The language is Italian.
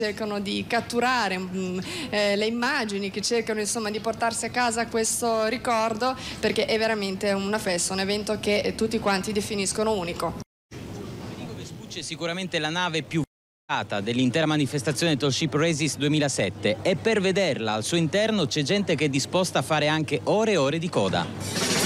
cercano di catturare le immagini, che cercano insomma di portarsi a casa questo ricordo, perché è veramente una festa, un evento che tutti quanti definiscono unico. Federico Vespucci è sicuramente la nave più visitata dell'intera manifestazione Tall Ship Races 2007 e per vederla al suo interno c'è gente che è disposta a fare anche ore e ore di coda.